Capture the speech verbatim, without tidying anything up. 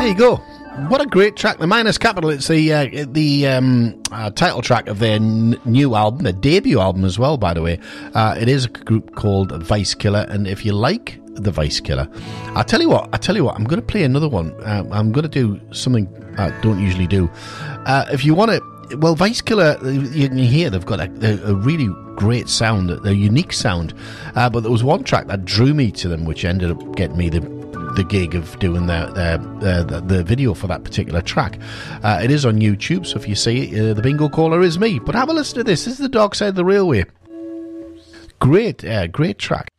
There you go. What a great track. The Minus Capital. It's the uh, the um, uh, title track of their n- new album, their debut album as well, by the way. Uh, it is a group called Vice Killer, and if you like the Vice Killer, I'll tell you what, I'll tell you what, I'm going to play another one. Uh, I'm going to do something I don't usually do. Uh, if you want to, well, Vice Killer, you can hear they've got a, a really great sound, a unique sound. Uh, but there was one track that drew me to them, which ended up getting me the the gig of doing the, the, the, the video for that particular track. Uh, it is on YouTube, so if you see it, uh, the bingo caller is me. But have a listen to this. This is The Dark Side of the Railway. Great, uh, great track.